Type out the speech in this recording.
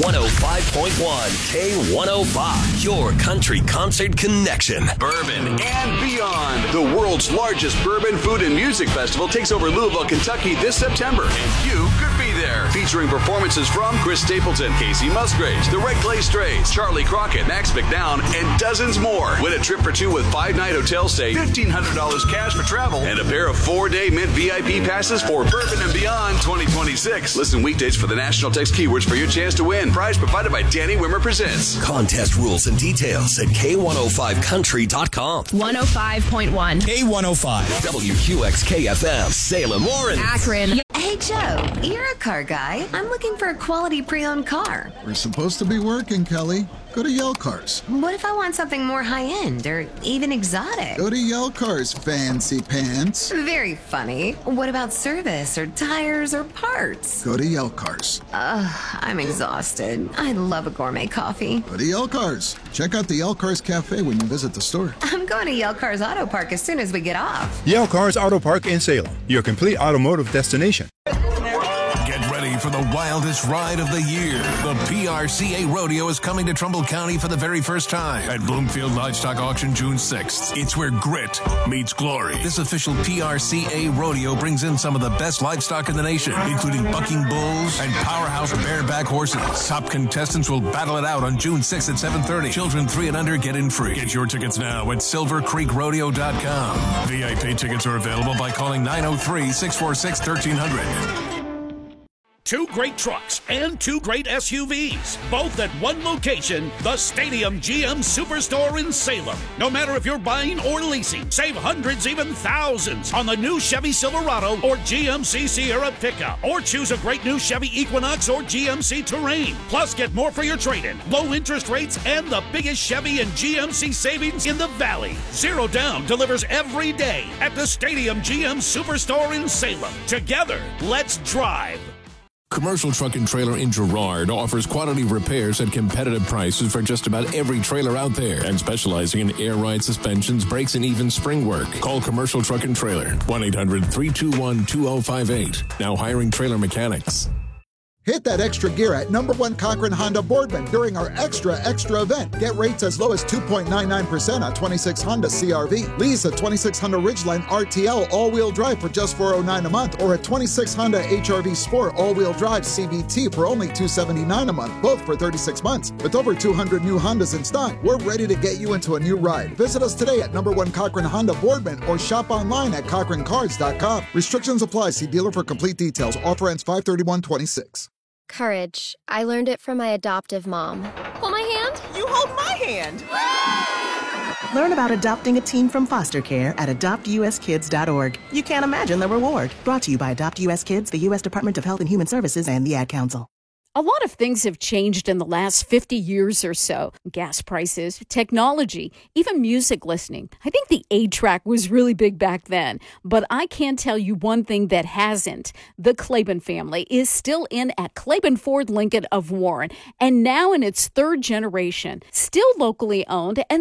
105.1 K105, your country concert connection. Bourbon and beyond. The world's largest bourbon, food, and music festival takes over Louisville, Kentucky this September, and you could be there. Featuring performances from Chris Stapleton, Casey Musgraves, the Red Clay Strays, Charlie Crockett, Max McDowell, and dozens more. Win a trip for two with 5-night hotel stay, $1,500 cash for travel, and a pair of 4-day Mint VIP passes for Bourbon and Beyond 2026. Listen weekdays for the national text keywords for your chance to win. Prize provided by Danny Wimmer Presents. Contest rules and details at K105country.com. 105.1 K105 WQXK-FM, Salem, Warren, Akron. Hey, Joe, you're a car guy. I'm looking for a quality pre-owned car. We're supposed to be working, Kelly. Go to Yell Cars. What if I want something more high-end or even exotic? Go to Yell Cars, fancy pants. Very funny. What about service or tires or parts? Go to Yell Cars. I'm exhausted. I love a gourmet coffee. Go to Yell Cars. Check out the Yell Cars Cafe when you visit the store. I'm going to Yell Cars Auto Park as soon as we get off. Yell Cars Auto Park in Salem, your complete automotive destination. Get ready for the wildest ride of the year. The PRCA Rodeo is coming to Trumbull County for the very first time at Bloomfield Livestock Auction June 6th. It's where grit meets glory. This official PRCA Rodeo brings in some of the best livestock in the nation, including bucking bulls and powerhouse bareback horses. Top contestants will battle it out on June 6th at 7:30. Children 3 and under get in free. Get your tickets now at silvercreekrodeo.com. VIP tickets are available by calling 903-646-1300. 2 great trucks and 2 great SUVs, both at one location, the Stadium GM Superstore in Salem. No matter if you're buying or leasing, save hundreds, even thousands on the new Chevy Silverado or GMC Sierra pickup, or choose a great new Chevy Equinox or GMC Terrain. Plus, get more for your trade-in, low interest rates, and the biggest Chevy and GMC savings in the Valley. Zero Down delivers every day at the Stadium GM Superstore in Salem. Together, let's drive. Commercial Truck and Trailer in Girard offers quality repairs at competitive prices for just about every trailer out there, and specializing in air ride suspensions, brakes, and even spring work. Call Commercial Truck and Trailer, 1-800-321-2058. Now hiring trailer mechanics. Hit that extra gear at #1 Cochran Honda Boardman during our extra event. Get rates as low as 2.99% on 26 Honda CRV. Lease a 26 Honda Ridgeline RTL all-wheel drive for just $409 a month, or a 26 Honda HRV Sport all-wheel drive CVT for only $279 a month, both for 36 months. With over 200 new Hondas in stock, we're ready to get you into a new ride. Visit us today at #1 Cochran Honda Boardman or shop online at CochranCars.com. Restrictions apply. See dealer for complete details. Offer ends 5/31/26. Courage. I learned it from my adoptive mom. Hold my hand. You hold my hand. Learn about adopting a teen from foster care at adoptuskids.org. You can't imagine the reward. Brought to you by Adopt US Kids, the U.S. Department of Health and Human Services, and the Ad Council. A lot of things have changed in the last 50 years or so. Gas prices, technology, even music listening. I think the 8-track was really big back then. But I can tell you one thing that hasn't. The Claiborne family is still in at Claiborne Ford Lincoln of Warren, and now in its 3rd generation, still locally owned and